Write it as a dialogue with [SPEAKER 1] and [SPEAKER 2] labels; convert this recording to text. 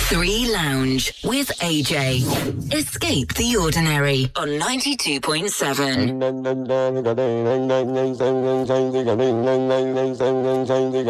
[SPEAKER 1] Three Lounge with AJ. Escape the ordinary on 92.7.